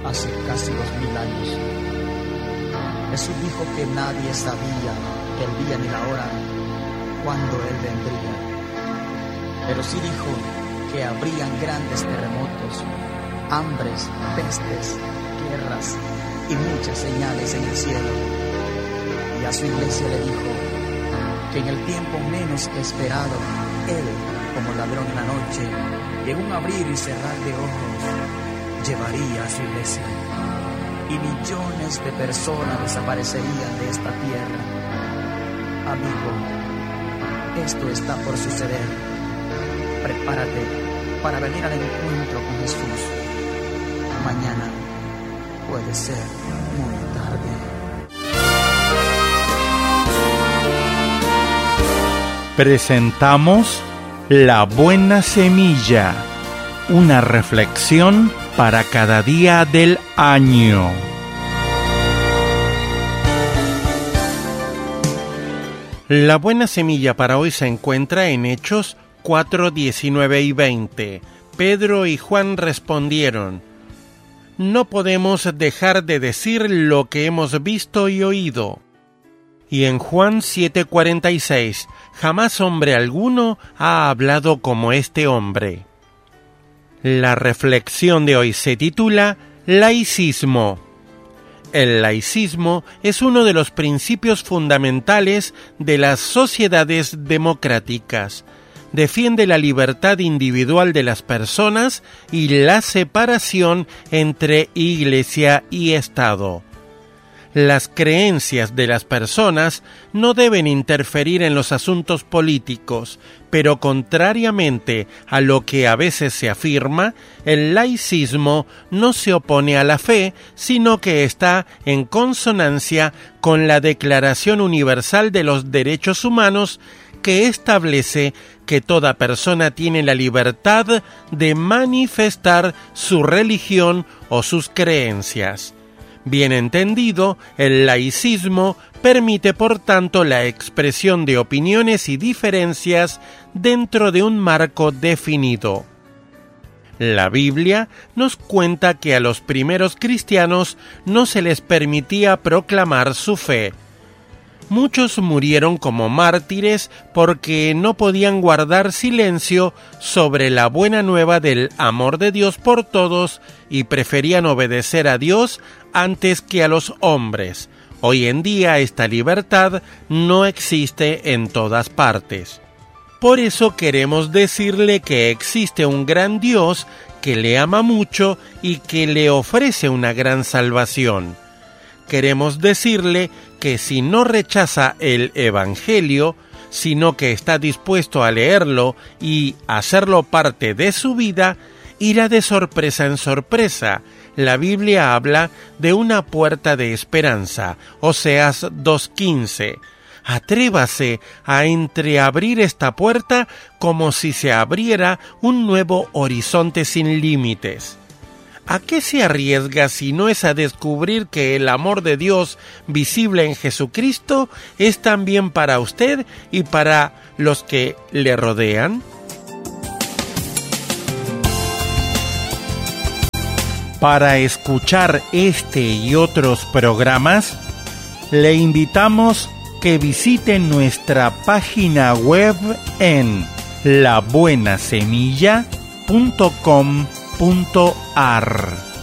hace casi 2000 años. Jesús dijo que nadie sabía el día ni la hora cuando Él vendría, pero sí dijo que habrían grandes terremotos, hambres, pestes, guerras y muchas señales en el cielo. Y a su iglesia le dijo que en el tiempo menos esperado, Él, como ladrón en la noche, y en un abrir y cerrar de ojos, llevaría a su iglesia. Y millones de personas desaparecerían de esta tierra. Amigo, esto está por suceder. Prepárate para venir al encuentro con Jesús. Mañana puede ser muy tarde. Presentamos La Buena Semilla, una reflexión para cada día del año. La buena semilla para hoy se encuentra en Hechos 4, 19 y 20. Pedro y Juan respondieron: no podemos dejar de decir lo que hemos visto y oído. Y en Juan 7:46, jamás hombre alguno ha hablado como este hombre. La reflexión de hoy se titula Laicismo. El laicismo es uno de los principios fundamentales de las sociedades democráticas. Defiende la libertad individual de las personas y la separación entre Iglesia y Estado. Las creencias de las personas no deben interferir en los asuntos políticos, pero contrariamente a lo que a veces se afirma, el laicismo no se opone a la fe, sino que está en consonancia con la Declaración Universal de los Derechos Humanos, que establece que toda persona tiene la libertad de manifestar su religión o sus creencias. Bien entendido, el laicismo permite por tanto la expresión de opiniones y diferencias dentro de un marco definido. La Biblia nos cuenta que a los primeros cristianos no se les permitía proclamar su fe. Muchos murieron como mártires porque no podían guardar silencio sobre la buena nueva del amor de Dios por todos y preferían obedecer a Dios antes que a los hombres. Hoy en día esta libertad no existe en todas partes. Por eso queremos decirle que existe un gran Dios que le ama mucho y que le ofrece una gran salvación. Queremos decirle que si no rechaza el Evangelio, sino que está dispuesto a leerlo y hacerlo parte de su vida, irá de sorpresa en sorpresa. La Biblia habla de una puerta de esperanza, Oseas 2:15. Atrévase a entreabrir esta puerta como si se abriera un nuevo horizonte sin límites. ¿A qué se arriesga si no es a descubrir que el amor de Dios visible en Jesucristo es también para usted y para los que le rodean? Para escuchar este y otros programas, le invitamos que visite nuestra página web en labuenasemilla.com.ar.